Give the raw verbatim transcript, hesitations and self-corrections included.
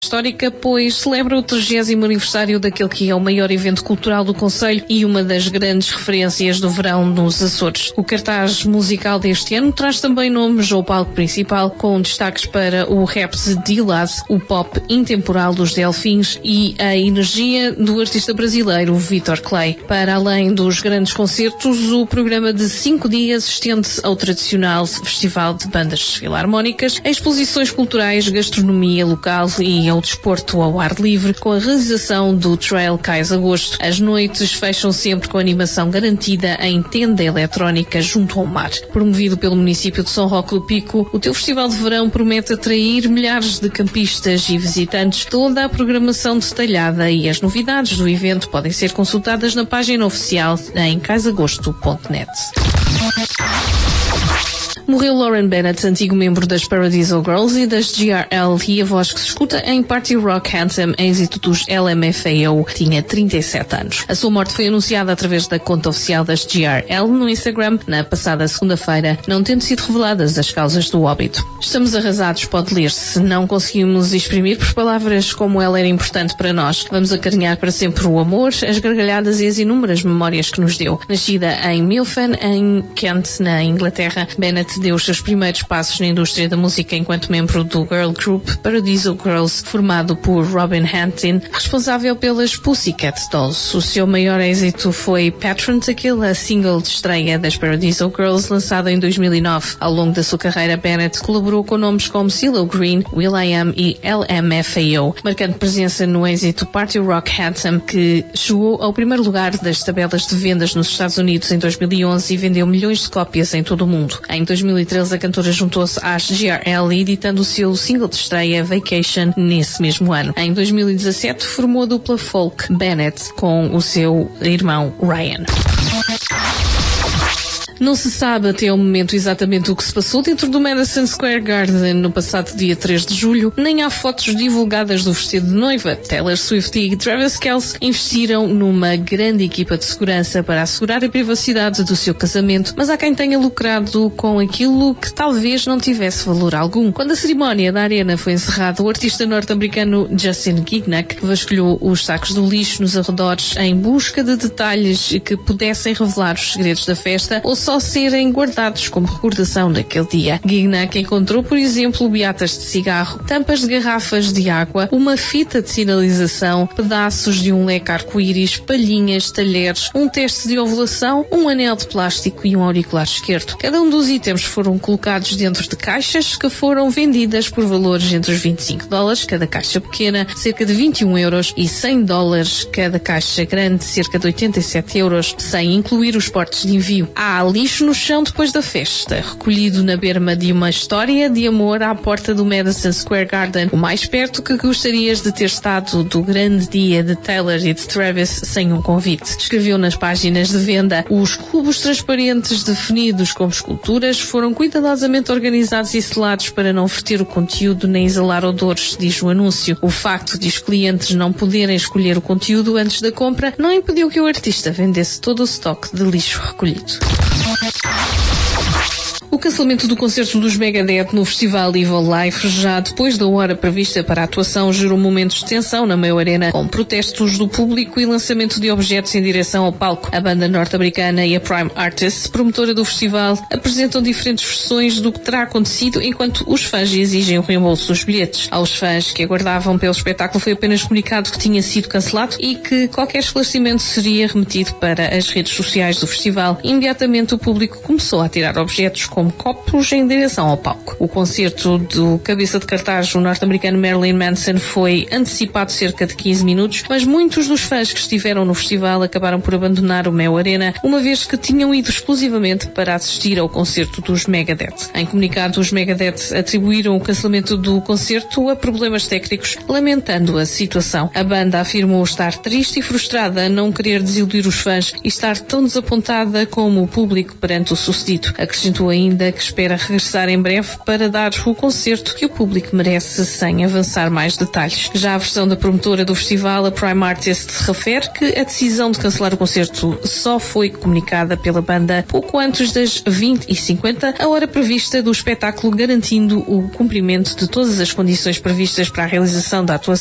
Histórica, pois celebra o trigésimo aniversário daquele que é o maior evento cultural do concelho e uma das grandes referências do verão nos Açores. O cartaz musical deste ano traz também nomes ao palco principal, com destaques para o rap de D-Laz, o pop intemporal dos Delfins e a energia do artista brasileiro Vitor Clay. Para além dos grandes concertos, o programa de cinco dias estende-se ao tradicional Festival de Bandas Filarmónicas, exposições culturais, gastronomia local e ao desporto ao ar livre, com a realização do Trail Cais Agosto. As noites fecham sempre com animação garantida em tenda eletrónica junto ao mar. Promovido pelo município de São Roque do Pico, o teu festival de verão promete atrair milhares de campistas e visitantes. Toda a programação detalhada e as novidades do evento podem ser consultadas na página oficial em cais agosto ponto net. Morreu Lauren Bennett, antigo membro das Paradiso Girls e das G R L, e a voz que se escuta em Party Rock Anthem, êxito dos L M F A O, tinha trinta e sete anos. A sua morte foi anunciada através da conta oficial das G R L no Instagram na passada segunda-feira, não tendo sido reveladas as causas do óbito. Estamos arrasados, pode ler-se. Não conseguimos exprimir por palavras como ela era importante para nós. Vamos acarinhar para sempre o amor, as gargalhadas e as inúmeras memórias que nos deu. Nascida em Milfan, em Kent, na Inglaterra, Bennett deu os seus primeiros passos na indústria da música enquanto membro do girl group Paradiso Girls, formado por Robin Hantin, responsável pelas Pussycat Dolls. O seu maior êxito foi Patron to Kill, a single de estreia das Paradiso Girls, lançada em dois mil e nove. Ao longo da sua carreira, Bennett colaborou com nomes como CeeLo Green, will.i.am e L M F A O, marcando presença no êxito Party Rock Anthem, que chegou ao primeiro lugar das tabelas de vendas nos Estados Unidos em dois mil e onze e vendeu milhões de cópias em todo o mundo. Em dois mil e treze, a cantora juntou-se às G R L, editando o seu single de estreia Vacation nesse mesmo ano. Em dois mil e dezassete, formou a dupla folk Bennett com o seu irmão Ryan. Não se sabe até o momento exatamente o que se passou dentro do Madison Square Garden no passado dia três de julho, nem há fotos divulgadas do vestido de noiva. Taylor Swift e Travis Kelce investiram numa grande equipa de segurança para assegurar a privacidade do seu casamento, mas há quem tenha lucrado com aquilo que talvez não tivesse valor algum. Quando a cerimónia da arena foi encerrada, o artista norte-americano Justin Gignac vasculhou os sacos do lixo nos arredores em busca de detalhes que pudessem revelar os segredos da festa ou só serem guardados como recordação daquele dia. Gignac encontrou, por exemplo, beatas de cigarro, tampas de garrafas de água, uma fita de sinalização, pedaços de um leque arco-íris, palhinhas, talheres, um teste de ovulação, um anel de plástico e um auricular esquerdo. Cada um dos itens foram colocados dentro de caixas que foram vendidas por valores entre os vinte e cinco dólares, cada caixa pequena, cerca de vinte e um euros, e cem dólares, cada caixa grande, cerca de oitenta e sete euros, sem incluir os portos de envio. Há lixo no chão depois da festa, recolhido na berma de uma história de amor à porta do Madison Square Garden, o mais perto que gostarias de ter estado do grande dia de Taylor e de Travis sem um convite. Escreveu nas páginas de venda: os cubos transparentes definidos como esculturas foram cuidadosamente organizados e selados para não verter o conteúdo nem exalar odores, diz o anúncio. O facto de os clientes não poderem escolher o conteúdo antes da compra não impediu que o artista vendesse todo o estoque de lixo recolhido. O cancelamento do concerto dos Megadeth no festival Evil Life, já depois da hora prevista para a atuação, gerou momentos de tensão na Mayo Arena, com protestos do público e lançamento de objetos em direção ao palco. A banda norte-americana e a Prime Artists, promotora do festival, apresentam diferentes versões do que terá acontecido, enquanto os fãs exigem o reembolso dos bilhetes. Aos fãs que aguardavam pelo espetáculo foi apenas comunicado que tinha sido cancelado e que qualquer esclarecimento seria remetido para as redes sociais do festival. Imediatamente o público começou a tirar objetos com como copos em direção ao palco. O concerto do cabeça de cartaz, o norte-americano Marilyn Manson, foi antecipado cerca de quinze minutos, mas muitos dos fãs que estiveram no festival acabaram por abandonar o Mayo Arena, uma vez que tinham ido exclusivamente para assistir ao concerto dos Megadeth. Em comunicado, os Megadeth atribuíram o cancelamento do concerto a problemas técnicos, lamentando a situação. A banda afirmou estar triste e frustrada a não querer desiludir os fãs e estar tão desapontada como o público perante o sucedido. Acrescentou ainda banda que espera regressar em breve para dar o concerto que o público merece, sem avançar mais detalhes. Já a versão da promotora do festival, a Prime Artist, refere que a decisão de cancelar o concerto só foi comunicada pela banda pouco antes das vinte e cinquenta, a hora prevista do espetáculo, garantindo o cumprimento de todas as condições previstas para a realização da atuação